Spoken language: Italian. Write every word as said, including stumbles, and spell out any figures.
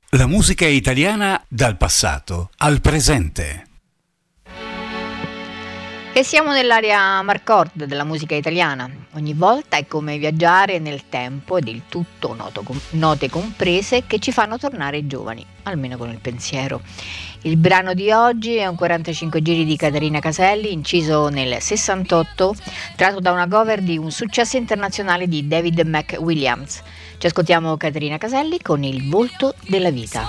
La musica italiana dal passato al presente. E siamo nell'area Marcord della musica italiana. Ogni volta è come viaggiare nel tempo ed il tutto noto, note comprese che ci fanno tornare giovani, almeno con il pensiero. Il brano di oggi è un quarantacinque giri di Caterina Caselli, inciso nel sessantotto, tratto da una cover di un successo internazionale di David McWilliams. Ci ascoltiamo Caterina Caselli con Il volto della vita.